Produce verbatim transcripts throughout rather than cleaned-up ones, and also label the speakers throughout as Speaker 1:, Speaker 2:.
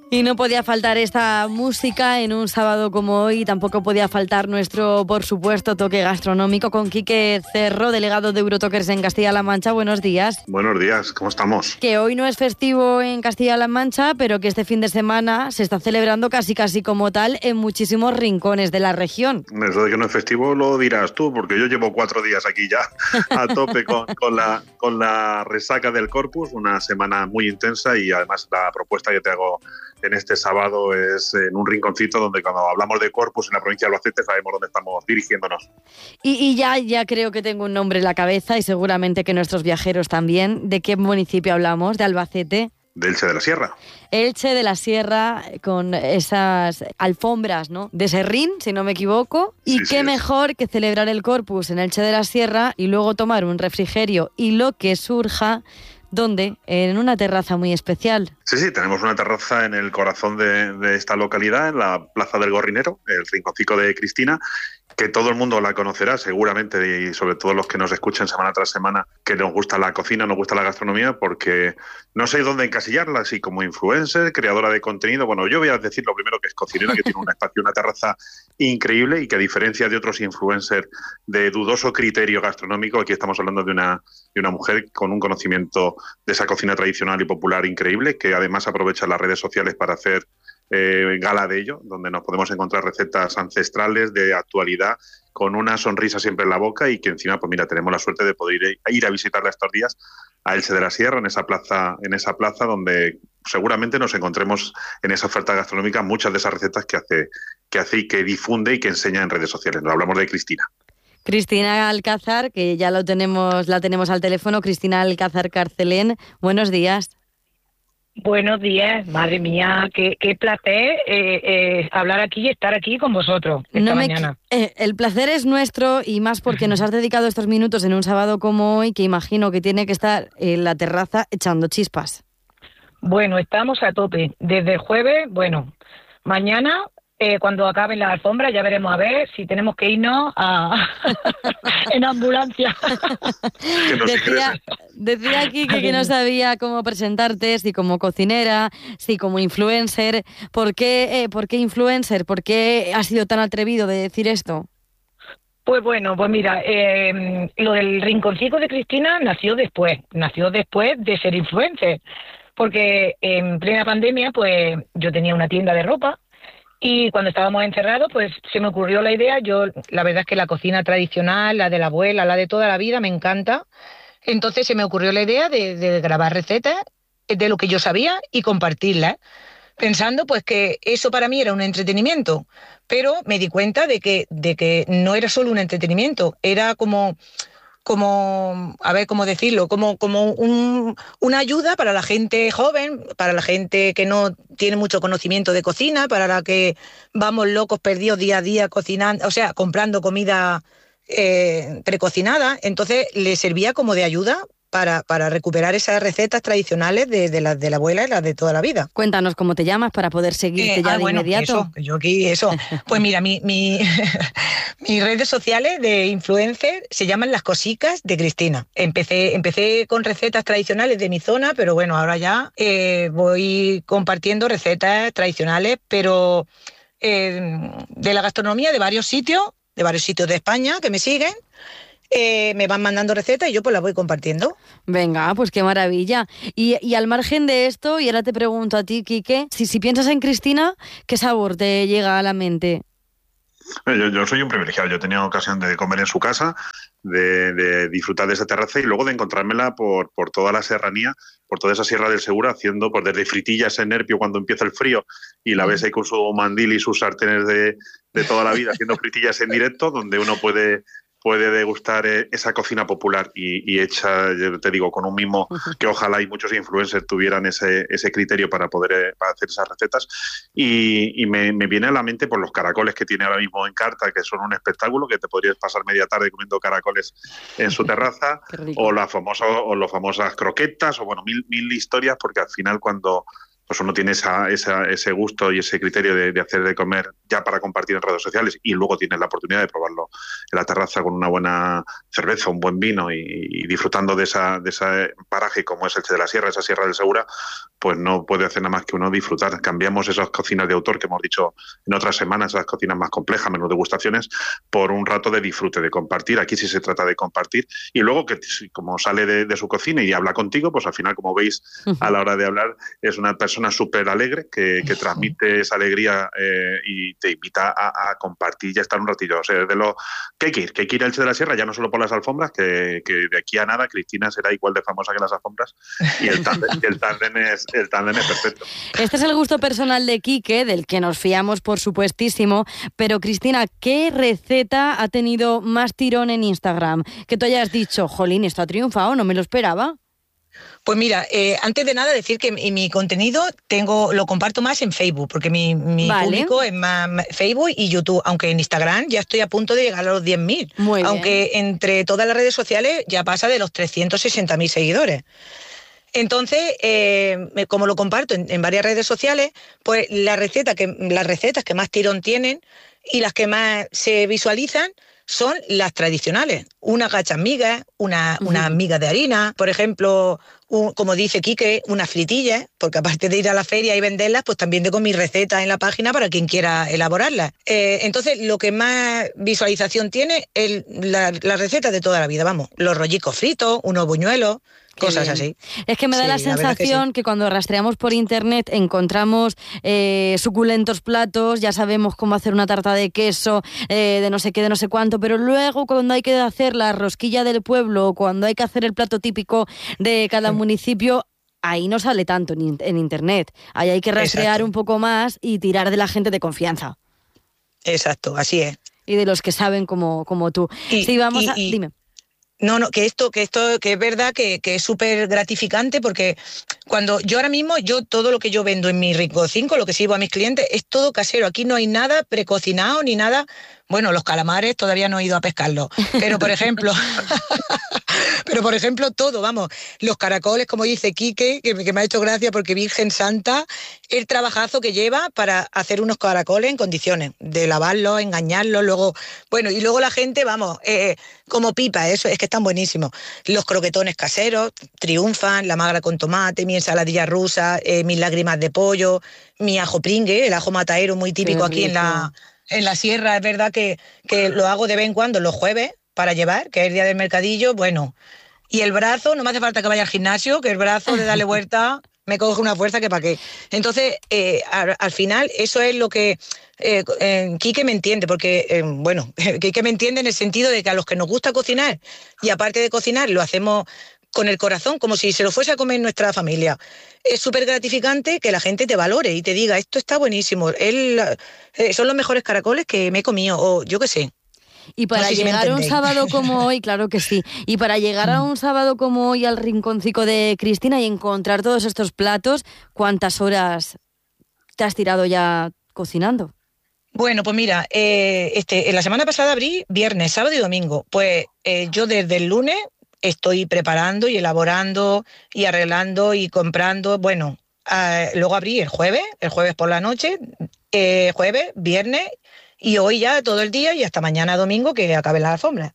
Speaker 1: Y no podía faltar esta música en un sábado como hoy, tampoco podía faltar nuestro, por supuesto, toque gastronómico con Quique Cerro, delegado de Eurotokers en Castilla-La Mancha. Buenos días.
Speaker 2: Buenos días, ¿cómo estamos?
Speaker 1: Que hoy no es festivo en Castilla-La Mancha, pero que este fin de semana se está celebrando casi casi como tal en muchísimos rincones de la región.
Speaker 2: Eso de que no es festivo lo dirás tú, porque yo llevo cuatro días aquí ya a tope con, con, la, con la resaca del Corpus, una semana muy intensa, y además la propuesta que te hago en este sábado es en un rinconcito donde cuando hablamos de Corpus en la provincia de Albacete sabemos dónde estamos dirigiéndonos.
Speaker 1: Y, y ya, ya creo que tengo un nombre en la cabeza y seguramente que nuestros viajeros también. ¿De qué municipio hablamos? ¿De Albacete?
Speaker 2: De Elche de la Sierra.
Speaker 1: Elche de la Sierra, con esas alfombras, ¿no?, de serrín, si no me equivoco. Y
Speaker 2: Sí,
Speaker 1: qué
Speaker 2: sí,
Speaker 1: mejor que celebrar el Corpus en Elche de la Sierra y luego tomar un refrigerio y lo que surja. ¿Dónde? En una terraza muy especial.
Speaker 2: Sí, sí, tenemos una terraza en el corazón de, de esta localidad, en la Plaza del Gorrinero, el rinconcito de Cristina, que todo el mundo la conocerá seguramente, y sobre todo los que nos escuchen semana tras semana, que nos gusta la cocina, nos gusta la gastronomía, porque no sé dónde encasillarla, así como influencer, creadora de contenido. Bueno, yo voy a decir lo primero, que es cocinera, que tiene un espacio, una terraza increíble, y que a diferencia de otros influencers de dudoso criterio gastronómico, aquí estamos hablando de una, de una mujer con un conocimiento de esa cocina tradicional y popular increíble, que además aprovecha las redes sociales para hacer eh, gala de ello, donde nos podemos encontrar recetas ancestrales de actualidad con una sonrisa siempre en la boca, y que encima, pues mira, tenemos la suerte de poder ir, ir a visitarla estos días a Elche de la Sierra, en esa plaza, en esa plaza donde seguramente nos encontremos en esa oferta gastronómica muchas de esas recetas que hace, que hace y que difunde y que enseña en redes sociales. Nos hablamos de Cristina.
Speaker 1: Cristina Alcázar, que ya lo tenemos, la tenemos al teléfono. Cristina Alcázar Carcelén, buenos días.
Speaker 3: Buenos días, madre mía, qué, qué placer eh, eh, hablar aquí y estar aquí con vosotros esta
Speaker 1: no me,
Speaker 3: mañana.
Speaker 1: Eh, el placer es nuestro, y más porque nos has dedicado estos minutos en un sábado como hoy, que imagino que tiene que estar en la terraza echando chispas.
Speaker 3: Bueno, estamos a tope. Desde el jueves, bueno, mañana, eh, cuando acaben las alfombras, ya veremos a ver si tenemos que irnos a en ambulancia.
Speaker 1: decía, decía aquí que, que no sabía cómo presentarte, si como cocinera, si como influencer. ¿Por qué, eh, ¿por qué influencer? ¿Por qué has sido tan atrevido de decir esto?
Speaker 3: Pues bueno, pues mira, eh, lo del rinconcito de Cristina nació después, nació después de ser influencer, porque en plena pandemia, pues yo tenía una tienda de ropa, y cuando estábamos encerrados, pues se me ocurrió la idea. Yo, la verdad es que la cocina tradicional, la de la abuela, la de toda la vida, me encanta. Entonces se me ocurrió la idea de, de grabar recetas de lo que yo sabía y compartirlas, pensando pues que eso para mí era un entretenimiento. Pero me di cuenta de que, de que no era solo un entretenimiento, era como... como, a ver cómo decirlo, como, como un, una ayuda para la gente joven, para la gente que no tiene mucho conocimiento de cocina, para la que vamos locos perdidos día a día cocinando, o sea, comprando comida eh, precocinada. Entonces le servía como de ayuda para, para recuperar esas recetas tradicionales de, de, la, de la abuela y las de toda la vida.
Speaker 1: Cuéntanos cómo te llamas para poder seguirte eh, ya ah, de
Speaker 3: bueno,
Speaker 1: inmediato.
Speaker 3: Eso, yo aquí, eso. Pues mira, mi, mi, mis redes sociales de influencer se llaman Las Cosicas de Cristina. Empecé, empecé con recetas tradicionales de mi zona, pero bueno, ahora ya eh, voy compartiendo recetas tradicionales, pero eh, de la gastronomía de varios sitios, de varios sitios de España que me siguen. Eh, me van mandando recetas y yo pues las voy compartiendo.
Speaker 1: Venga, pues qué maravilla. Y, y al margen de esto, y ahora te pregunto a ti, Quique, si, si piensas en Cristina, ¿qué sabor te llega a la mente?
Speaker 2: Yo, yo soy un privilegiado. Yo he tenido ocasión de comer en su casa, de, de disfrutar de esa terraza y luego de encontrármela por, por toda la serranía, por toda esa Sierra del Segura, haciendo pues desde fritillas en Nerpio cuando empieza el frío y la ves ahí con su mandil y sus sartenes de, de toda la vida haciendo fritillas en directo, donde uno puede... puede degustar esa cocina popular y, y hecha, yo te digo, con un mimo que ojalá y muchos influencers tuvieran ese, ese criterio para poder para hacer esas recetas. Y, y me, me viene a la mente por los caracoles que tiene ahora mismo en carta, que son un espectáculo, que te podrías pasar media tarde comiendo caracoles en su terraza, o las famosas, o las famosas croquetas, o bueno, mil, mil historias, porque al final cuando pues uno tiene esa, esa, ese gusto y ese criterio de, de hacer de comer ya para compartir en redes sociales, y luego tienes la oportunidad de probarlo en la terraza con una buena cerveza, un buen vino y, y disfrutando de esa de ese paraje como es Elche de la Sierra, esa Sierra del Segura, pues no puede hacer nada más que uno disfrutar. Cambiamos esas cocinas de autor que hemos dicho en otras semanas, esas cocinas más complejas, menos degustaciones, por un rato de disfrute, de compartir. Aquí sí se trata de compartir, y luego que como sale de, de su cocina y habla contigo, pues al final, como veis, a la hora de hablar, es una persona súper alegre que, que transmite esa alegría eh, y te invita a, a compartir y a estar un ratillo. O sea, de lo que hay que ir, que hay que ir a Elche de la Sierra, ya no solo por las alfombras, que, que de aquí a nada Cristina será igual de famosa que las alfombras, y el tándem, y el tándem es el tándem es perfecto.
Speaker 1: Este es el gusto personal de Quique, del que nos fiamos por supuestísimo, pero Cristina, ¿qué receta ha tenido más tirón en Instagram? Que tú hayas dicho, jolín, esto ha triunfado, no me lo esperaba.
Speaker 3: Pues mira, eh, antes de nada decir que mi, mi contenido tengo lo comparto más en Facebook, porque mi, mi
Speaker 1: Vale.
Speaker 3: público es más Facebook y YouTube, aunque en Instagram ya estoy a punto de llegar a los diez mil, aunque entre todas las redes sociales ya pasa de los trescientos sesenta mil seguidores. Entonces, eh, como lo comparto en, en varias redes sociales, pues la receta que, las recetas que más tirón tienen y las que más se visualizan son las tradicionales. Unas gachas migas, una, uh-huh. unas migas de harina, por ejemplo, un, como dice Quique, unas fritillas, porque aparte de ir a la feria y venderlas, pues también tengo mis recetas en la página para quien quiera elaborarlas. Eh, entonces, lo que más visualización tiene es la, la receta de toda la vida, vamos, los rollicos fritos, unos buñuelos, cosas así.
Speaker 1: Es que me da sí, la sensación la que, sí. que cuando rastreamos por internet encontramos eh, suculentos platos, ya sabemos cómo hacer una tarta de queso, eh, de no sé qué, de no sé cuánto, pero luego cuando hay que hacer la rosquilla del pueblo o cuando hay que hacer el plato típico de cada sí. municipio, ahí no sale tanto en, en internet. Ahí hay que rastrear Exacto. un poco más y tirar de la gente de confianza.
Speaker 3: Exacto, así es.
Speaker 1: Y de los que saben como, como tú.
Speaker 3: Y,
Speaker 1: sí, vamos
Speaker 3: y,
Speaker 1: a...
Speaker 3: Y...
Speaker 1: Dime.
Speaker 3: No, no, que esto, que esto, que es verdad que, que es súper gratificante, porque cuando yo ahora mismo, yo todo lo que yo vendo en mi Rincón cinco, lo que sirvo a mis clientes, es todo casero. Aquí no hay nada precocinado ni nada. Bueno, los calamares todavía no he ido a pescarlos, pero por ejemplo, pero por ejemplo todo, vamos, los caracoles, como dice Quique, que, que me ha hecho gracia porque Virgen Santa, el trabajazo que lleva para hacer unos caracoles en condiciones, de lavarlos, engañarlos, luego, bueno, y luego la gente, vamos, eh, como pipa, eso es que están buenísimos. Los croquetones caseros triunfan, la magra con tomate, mi ensaladilla rusa, eh, mis lágrimas de pollo, mi ajo pringue, el ajo mataero muy típico aquí en la... En la sierra. Es verdad que, que lo hago de vez en cuando los jueves para llevar, que es el día del mercadillo, bueno. Y el brazo, no me hace falta que vaya al gimnasio, que el brazo de darle vuelta me coge una fuerza que para qué. Entonces, eh, al, al final, eso es lo que eh, eh, Quique me entiende, porque, eh, bueno, Quique me entiende en el sentido de que a los que nos gusta cocinar, y aparte de cocinar, lo hacemos con el corazón, como si se lo fuese a comer nuestra familia. Es súper gratificante que la gente te valore y te diga, esto está buenísimo, Él, eh, son los mejores caracoles que me he comido, o yo qué sé.
Speaker 1: Y para no sé llegar si a un sábado como hoy, claro que sí, y para llegar a un sábado como hoy al rinconcito de Cristina y encontrar todos estos platos, ¿cuántas horas te has tirado ya cocinando?
Speaker 3: Bueno, pues mira, eh, este, la semana pasada abrí viernes, sábado y domingo. Pues eh, yo desde el lunes estoy preparando y elaborando y arreglando y comprando. Bueno, eh, luego abrí el jueves, el jueves por la noche, eh, jueves, viernes y hoy ya todo el día y hasta mañana domingo que acabe la alfombra.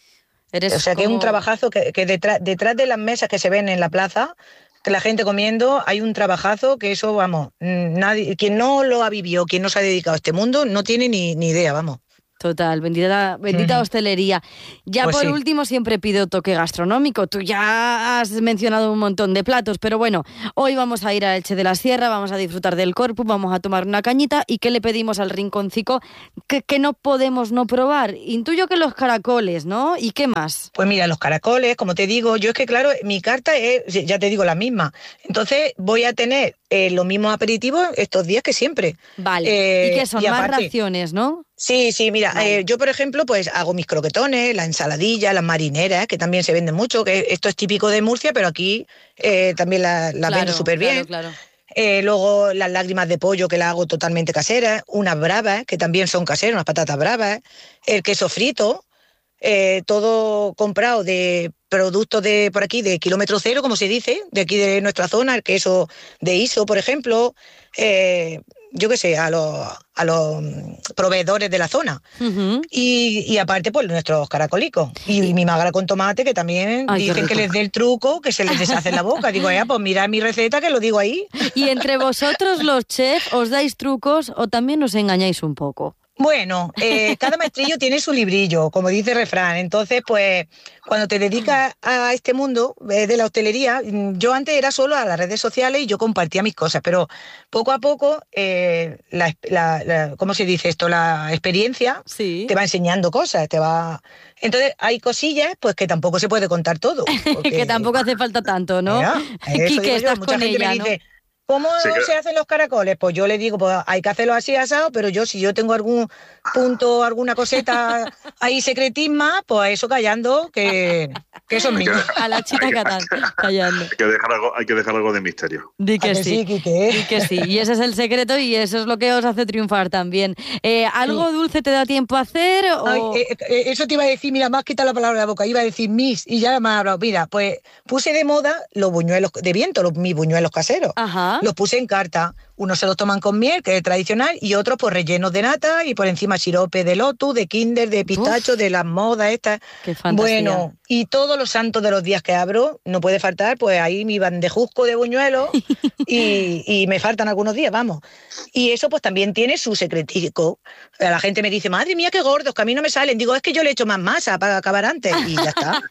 Speaker 1: Eres
Speaker 3: o sea
Speaker 1: como...
Speaker 3: que es un trabajazo que, que detrás, detrás de las mesas que se ven en la plaza, que la gente comiendo, hay un trabajazo que eso, vamos, nadie, quien no lo ha vivido, quien no se ha dedicado a este mundo, no tiene ni, ni idea, vamos.
Speaker 1: Total, bendita, bendita uh-huh. hostelería. Ya pues por sí. último siempre pido toque gastronómico. Tú ya has mencionado un montón de platos, pero bueno, hoy vamos a ir a Elche de la Sierra, vamos a disfrutar del Corpus, vamos a tomar una cañita. ¿Y qué le pedimos al rinconcico que, que no podemos no probar? Intuyo que los caracoles, ¿no? ¿Y qué más?
Speaker 3: Pues mira, los caracoles, como te digo, yo es que claro, mi carta es, ya te digo, la misma. Entonces voy a tener eh, los mismos aperitivos estos días que siempre.
Speaker 1: Vale, eh, ¿y qué son? Y más aparte, raciones, ¿no?
Speaker 3: Sí, sí, mira, vale. eh, yo por ejemplo pues hago mis croquetones, la ensaladilla, las marineras, que también se venden mucho, que esto es típico de Murcia, pero aquí eh, también las la
Speaker 1: claro,
Speaker 3: vendo súper bien.
Speaker 1: Claro, claro.
Speaker 3: Eh, luego las lágrimas de pollo que las hago totalmente caseras, unas bravas, que también son caseras, unas patatas bravas, el queso frito, eh, todo comprado de productos de por aquí, de kilómetro cero, como se dice, de aquí de nuestra zona, el queso de Iso, por ejemplo, eh, yo qué sé, a los, a los proveedores de la zona. Uh-huh. Y, y aparte, pues nuestros caracolicos. Y, y mi magra con tomate, que también Ay, dicen que les dé el truco, que se les deshace en la boca. Digo, ya, pues mirad mi receta, que lo digo ahí.
Speaker 1: ¿Y entre vosotros, los chefs, os dais trucos o también os engañáis un poco?
Speaker 3: Bueno, eh, cada maestrillo tiene su librillo, como dice el refrán. Entonces, pues, cuando te dedicas a este mundo eh, de la hostelería, yo antes era solo a las redes sociales y yo compartía mis cosas, pero poco a poco, eh, la, la, la, ¿cómo se dice esto? La experiencia sí. te va enseñando cosas, te va... Entonces, hay cosillas, pues, que tampoco se puede contar todo.
Speaker 1: Porque... que tampoco hace falta tanto, ¿no?
Speaker 3: Quique, estás Mucha con gente ella, me dice... ¿no? ¿Cómo sí que... se hacen los caracoles? Pues yo le digo, pues hay que hacerlo así asado, pero yo si yo tengo algún punto, alguna coseta ahí secretisma, pues eso callando, que, que eso es mío.
Speaker 1: A la chita catán, callando.
Speaker 2: Hay que dejar algo, hay que dejar algo de misterio.
Speaker 1: Di que, que sí, sí que Di que sí. Y ese es el secreto y eso es lo que os hace triunfar también. Eh, ¿Algo sí. dulce te da tiempo a hacer? O...
Speaker 3: Ay, eh, eh, eso te iba a decir, mira, me has quitado la palabra de la boca, iba a decir mis y ya me has hablado. Mira, pues puse de moda los buñuelos de viento, los, mis buñuelos caseros.
Speaker 1: Ajá.
Speaker 3: Los puse en carta. Unos se los toman con miel, que es tradicional, y otros pues rellenos de nata y por encima sirope de lotus, de kinder, de pistacho, Uf, de las modas estas.
Speaker 1: Qué fantasía.
Speaker 3: Bueno, y todos los santos de los días que abro, no puede faltar, pues ahí mi bandejusco de buñuelos y, y me faltan algunos días, vamos. Y eso pues también tiene su secretico. La gente me dice, madre mía, qué gordos, que a mí no me salen. Digo, es que yo le echo más masa para acabar antes y ya está.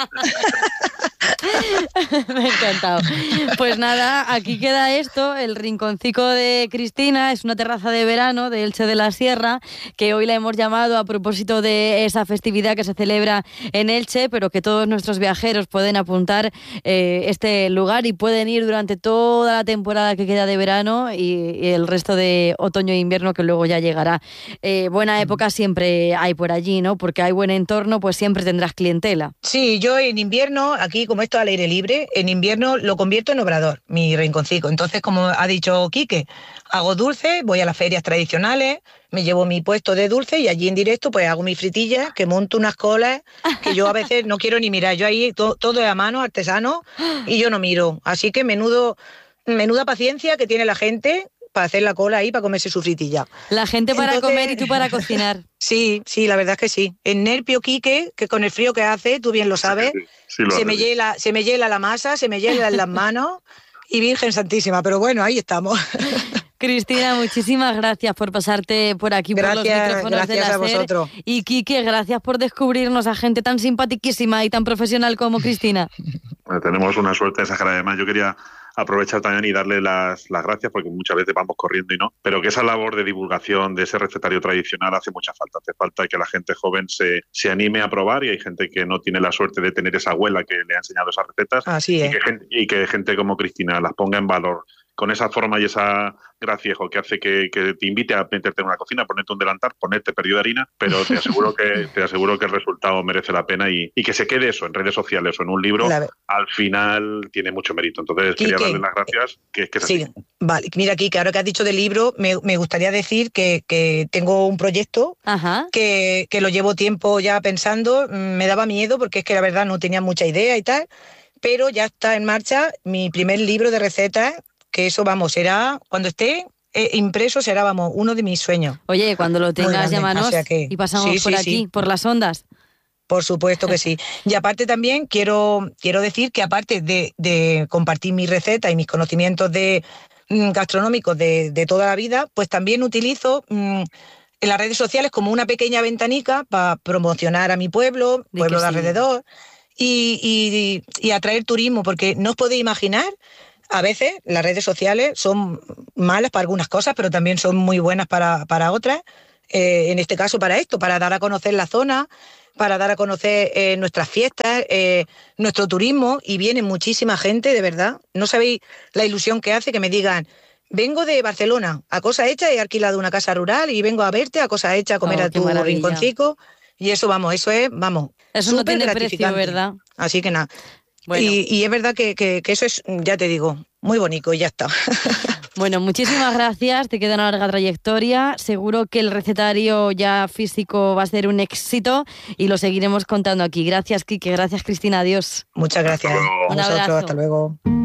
Speaker 1: Me ha encantado. Pues nada, aquí queda esto, el rinconcico de Cristina, es una terraza de verano de Elche de la Sierra, que hoy la hemos llamado a propósito de esa festividad que se celebra en Elche, pero que todos nuestros viajeros pueden apuntar eh, este lugar y pueden ir durante toda la temporada que queda de verano y, y el resto de otoño e invierno que luego ya llegará. Eh, buena época siempre hay por allí, ¿no? Porque hay buen entorno, pues siempre tendrás clientela.
Speaker 3: Sí, yo en invierno, aquí como esto al aire libre, en invierno lo convierto en obrador, mi rinconcico. Entonces, como ha dicho Quique, hago dulce, voy a las ferias tradicionales, me llevo mi puesto de dulce y allí en directo pues hago mis fritillas, que monto unas colas que yo a veces no quiero ni mirar. Yo ahí to, todo es a mano, artesano, y yo no miro. Así que menudo, menuda paciencia que tiene la gente para hacer la cola ahí, para comerse su fritilla.
Speaker 1: La gente para Entonces, comer y tú para cocinar.
Speaker 3: Sí, sí, la verdad es que sí. El nervio, Quique, que con el frío que hace, tú bien lo sabes, sí, sí, lo se, me hiela, se me hiela la masa, se me hielan las manos y Virgen Santísima, pero bueno, ahí estamos.
Speaker 1: Cristina, muchísimas gracias por pasarte por aquí,
Speaker 3: gracias,
Speaker 1: por los micrófonos
Speaker 3: gracias
Speaker 1: de la
Speaker 3: a vosotros.
Speaker 1: SER. Y Quique, gracias por descubrirnos a gente tan simpatiquísima y tan profesional como Cristina.
Speaker 2: Bueno, tenemos una suerte exagerada. Además, yo quería aprovechar también y darle las, las gracias, porque muchas veces vamos corriendo y no, pero que esa labor de divulgación de ese recetario tradicional hace mucha falta. Hace falta que la gente joven se, se anime a probar, y hay gente que no tiene la suerte de tener esa abuela que le ha enseñado esas recetas.
Speaker 3: Así es.
Speaker 2: Y que, y que gente como Cristina las ponga en valor con esa forma y esa graciejo que hace que, que te invite a meterte en una cocina, ponerte un delantal, ponerte perdido de harina, pero te aseguro que te aseguro que el resultado merece la pena y, y que se quede eso en redes sociales o en un libro, al final tiene mucho mérito. Entonces Quique, quería darle las gracias, que, que es
Speaker 3: sí,
Speaker 2: así.
Speaker 3: Vale, mira, Quique, ahora que has dicho del libro, me, me gustaría decir que, que tengo un proyecto que, que lo llevo tiempo ya pensando, me daba miedo porque es que la verdad no tenía mucha idea y tal, pero ya está en marcha mi primer libro de recetas, que eso, vamos, será, cuando esté eh, impreso, será, vamos, uno de mis sueños.
Speaker 1: Oye, cuando lo tengas, llámanos, o sea que, y pasamos sí, por sí, aquí, sí. por las ondas.
Speaker 3: Por supuesto que sí. Y aparte también quiero, quiero decir que aparte de, de compartir mis recetas y mis conocimientos de mm, gastronómicos de, de toda la vida, pues también utilizo mm, en las redes sociales como una pequeña ventanica para promocionar a mi pueblo, de pueblo de sí. alrededor, y, y, y atraer turismo, porque no os podéis imaginar. A veces las redes sociales son malas para algunas cosas, pero también son muy buenas para, para otras. Eh, en este caso para esto, para dar a conocer la zona, para dar a conocer eh, nuestras fiestas, eh, nuestro turismo, y viene muchísima gente, de verdad. No sabéis la ilusión que hace que me digan, vengo de Barcelona, a cosa hecha, he alquilado una casa rural y vengo a verte, a cosa hecha, a comer oh, a tu rinconcico. Y eso, vamos, eso es, vamos,
Speaker 1: eso no tiene precio, ¿verdad?
Speaker 3: Así que nada.
Speaker 1: Bueno.
Speaker 4: Y, y es verdad que, que, que eso es, ya te digo, muy bonito y ya está.
Speaker 1: Bueno, muchísimas gracias, te queda una larga trayectoria, seguro que el recetario ya físico va a ser un éxito y lo seguiremos contando aquí. Gracias, Quique, gracias, Cristina, adiós.
Speaker 4: Muchas gracias.
Speaker 2: Hasta luego.
Speaker 4: A
Speaker 1: Un
Speaker 4: vosotros,
Speaker 1: abrazo.
Speaker 4: hasta luego.